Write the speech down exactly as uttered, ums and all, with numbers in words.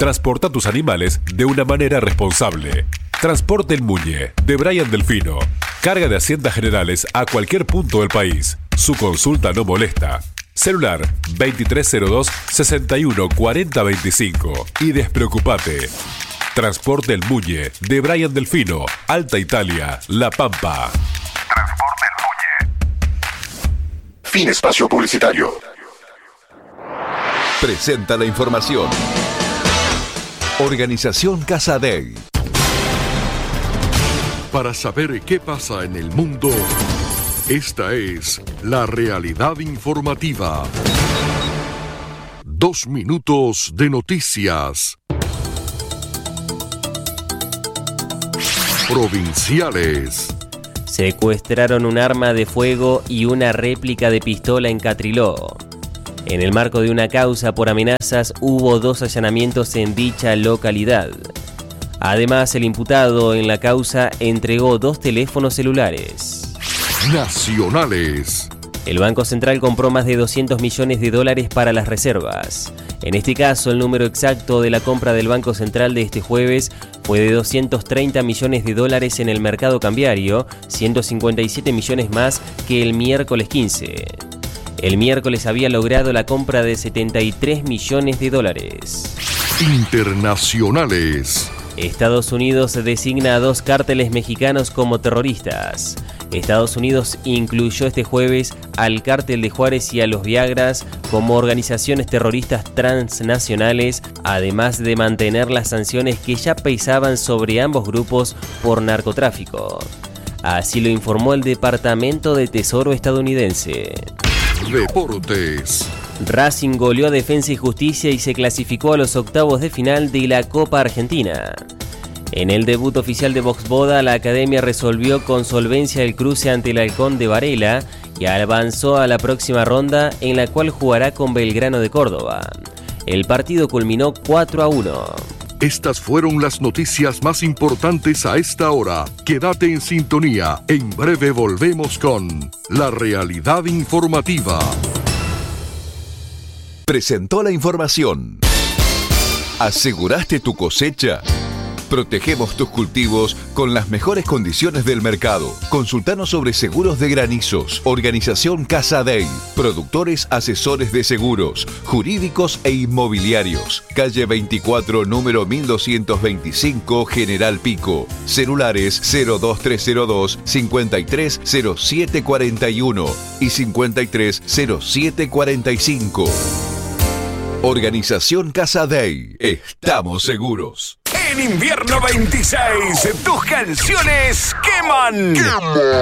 Transporta tus animales de una manera responsable. Transporte El Muñe, de Brian Delfino. Carga de Haciendas Generales a cualquier punto del país. Su consulta no molesta. Celular veintitrés cero dos, sesenta y uno, cuarenta veinticinco. Y despreocupate. Transporte El Muñe, de Brian Delfino, Alta Italia, La Pampa. Transporte El Muñe. Fin espacio publicitario. Presenta la información. Organización Casa Dei. Para saber qué pasa en el mundo, esta es la realidad informativa. Dos minutos de noticias. Provinciales. Secuestraron un arma de fuego y una réplica de pistola en Catriló. En el marco de una causa por amenazas, hubo dos allanamientos en dicha localidad. Además, el imputado en la causa entregó dos teléfonos celulares. Nacionales. El Banco Central compró más de doscientos millones de dólares para las reservas. En este caso, el número exacto de la compra del Banco Central de este jueves fue de doscientos treinta millones de dólares en el mercado cambiario, ciento cincuenta y siete millones más que el miércoles quince. El miércoles había logrado la compra de setenta y tres millones de dólares. Internacionales. Estados Unidos designa a dos cárteles mexicanos como terroristas. Estados Unidos incluyó este jueves al Cártel de Juárez y a los Viagras como organizaciones terroristas transnacionales, además de mantener las sanciones que ya pesaban sobre ambos grupos por narcotráfico. Así lo informó el Departamento de Tesoro estadounidense. Deportes. Racing goleó a Defensa y Justicia y se clasificó a los octavos de final de la Copa Argentina. En el debut oficial de Boxboda, la academia resolvió con solvencia el cruce ante el Halcón de Varela y avanzó a la próxima ronda, en la cual jugará con Belgrano de Córdoba. El partido culminó cuatro a uno. Estas fueron las noticias más importantes a esta hora. Quédate en sintonía. En breve volvemos con La Realidad Informativa. Presentó la información. ¿Aseguraste tu cosecha? Protegemos tus cultivos con las mejores condiciones del mercado. Consultanos sobre seguros de granizos. Organización Casa Dei. Productores asesores de seguros, jurídicos e inmobiliarios. Calle veinticuatro, número mil doscientos veinticinco, General Pico. Celulares cero dos tres cero dos, cincuenta y tres cero siete cuarenta y uno y cincuenta y tres cero siete cuarenta y cinco. Organización Casa Dei. Estamos seguros. En invierno veintiséis, tus canciones queman. ¡Queman!